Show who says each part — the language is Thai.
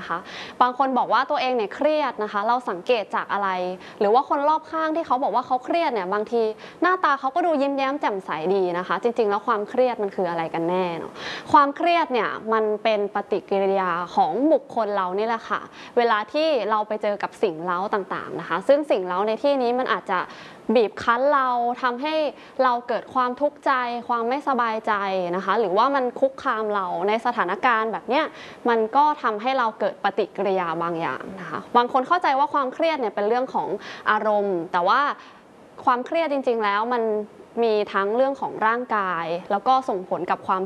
Speaker 1: นะคะบางคนบอกว่าตัวเองเนี่ยเครียดนะคะเราสังเกตจากอะไรหรือว่าคนรอบข้างที่เขาบอกว่าเขาเครียดเนี่ยบางทีหน้าตาเขาก็ดูยิ้มแย้มแจ่มใสดีนะคะจริงๆแล้วความเครียดมันคืออะไรกันแน่เนาะความเครียดเนี่ยมันเป็นปฏิกิริยาของบุคคลเรานี่แหละค่ะเวลาที่เราไปเจอกับสิ่งเร้าต่างๆนะคะซึ่งสิ่งเร้าในที่นี้มันอาจจะบีบคั้นเราทำให้เราเกิดความทุกข์ใจความไม่สบายใจนะคะหรือว่ามันคุกคามเราในสถานการณ์แบบเนี้ยมันก็ทำให้เราเกิดปฏิกิริยาบางอย่างนะคะบางคนเข้าใจว่าความเครียดเนี่ยเป็นเรื่องของอารมณ์แต่ว่าความเครียดจริงๆแล้วมันมีทั้งเรื่องของร่างกายแล้วก็ส่งผลกับความ